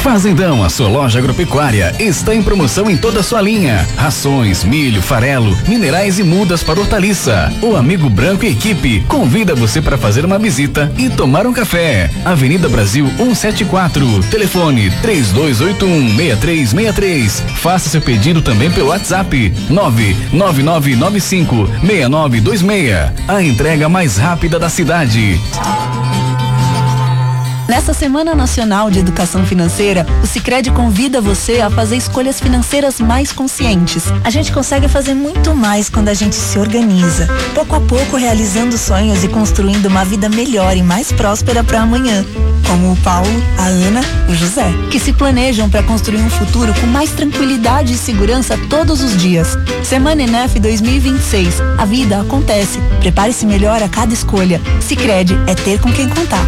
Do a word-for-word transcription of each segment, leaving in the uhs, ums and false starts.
Fazendão, a sua loja agropecuária, está em promoção em toda a sua linha. Rações, milho, farelo, minerais e mudas para hortaliça. O Amigo Branco e equipe convida você para fazer uma visita e tomar um café. Avenida Brasil cento e setenta e quatro. Telefone três dois oito um, seis três seis três. Faça seu pedido também pelo WhatsApp nove nove nove nove cinco seis nove dois seis. A entrega mais rápida da cidade. Nessa Semana Nacional de Educação Financeira, o Sicredi convida você a fazer escolhas financeiras mais conscientes. A gente consegue fazer muito mais quando a gente se organiza, pouco a pouco realizando sonhos e construindo uma vida melhor e mais próspera para amanhã, como o Paulo, a Ana e o José, que se planejam para construir um futuro com mais tranquilidade e segurança todos os dias. Semana Enef dois mil e vinte e seis. A vida acontece. Prepare-se melhor a cada escolha. Sicredi é ter com quem contar.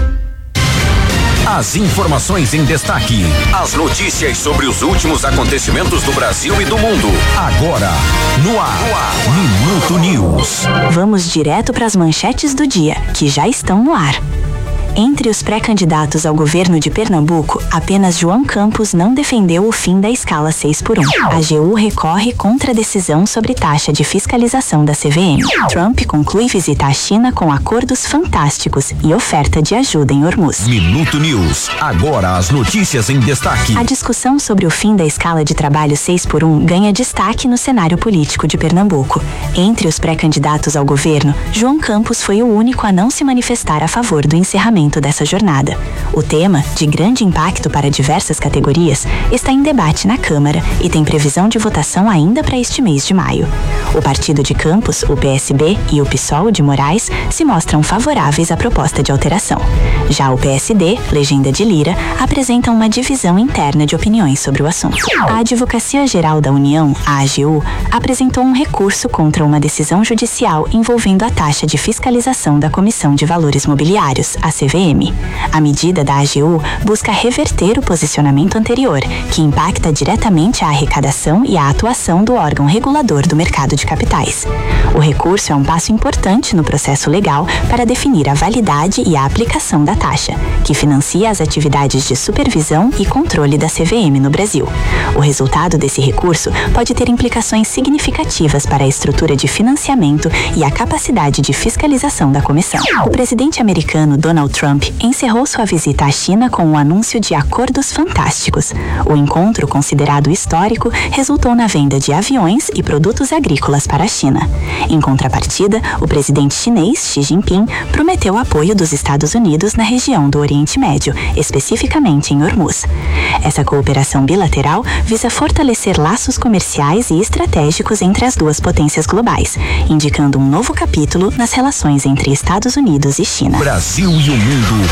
As informações em destaque. As notícias sobre os últimos acontecimentos do Brasil e do mundo. Agora, no ar, no ar. Minuto News. Vamos direto para as manchetes do dia, que já estão no ar. Entre os pré-candidatos ao governo de Pernambuco, apenas João Campos não defendeu o fim da escala seis por um. A A G U recorre contra a decisão sobre taxa de fiscalização da C V M. Trump conclui visita à China com acordos fantásticos e oferta de ajuda em Hormuz. Minuto News. Agora as notícias em destaque. A discussão sobre o fim da escala de trabalho seis por um ganha destaque no cenário político de Pernambuco. Entre os pré-candidatos ao governo, João Campos foi o único a não se manifestar a favor do encerramento dessa jornada. O tema, de grande impacto para diversas categorias, está em debate na Câmara e tem previsão de votação ainda para este mês de maio. O partido de Campos, o P S B e o PSOL de Moraes se mostram favoráveis à proposta de alteração. Já o P S D, legenda de Lira, apresenta uma divisão interna de opiniões sobre o assunto. A Advocacia Geral da União, a A G U, apresentou um recurso contra uma decisão judicial envolvendo a taxa de fiscalização da Comissão de Valores Mobiliários, a C V M. A medida da A G U busca reverter o posicionamento anterior, que impacta diretamente a arrecadação e a atuação do órgão regulador do mercado de capitais. O recurso é um passo importante no processo legal para definir a validade e a aplicação da taxa, que financia as atividades de supervisão e controle da C V M no Brasil. O resultado desse recurso pode ter implicações significativas para a estrutura de financiamento e a capacidade de fiscalização da comissão. O presidente americano Donald Trump encerrou sua visita à China com o anúncio de acordos fantásticos. O encontro, considerado histórico, resultou na venda de aviões e produtos agrícolas para a China. Em contrapartida, o presidente chinês Xi Jinping prometeu apoio dos Estados Unidos na região do Oriente Médio, especificamente em Hormuz. Essa cooperação bilateral visa fortalecer laços comerciais e estratégicos entre as duas potências globais, indicando um novo capítulo nas relações entre Estados Unidos e China. Brasil e o mundo